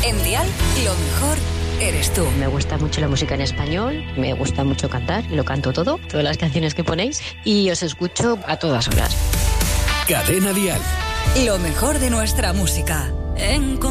En Dial, lo mejor eres tú. Me gusta mucho la música en español, me gusta mucho cantar, lo canto todo, todas las canciones que ponéis, y os escucho a todas horas. Cadena Dial. Lo mejor de nuestra música.